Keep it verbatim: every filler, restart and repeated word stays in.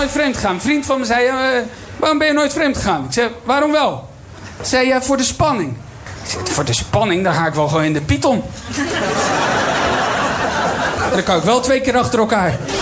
nooit vreemd gegaan. Een vriend van me zei, uh, waarom ben je nooit vreemd gegaan? Ik zei, waarom wel? Zei, ja, voor de spanning. Ik zei, voor de spanning, dan ga ik wel gewoon in de Python. Dan kan ik wel twee keer achter elkaar.